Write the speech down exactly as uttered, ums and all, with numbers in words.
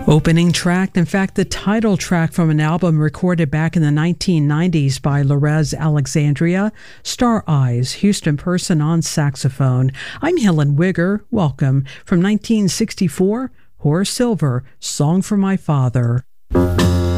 Opening track, in fact, the title track from an album recorded back in the nineteen nineties by Lorez Alexandria, Star Eyes, Houston Person on saxophone. I'm Helen Wigger. Welcome. From nineteen sixty-four, Horace Silver, Song for My Father.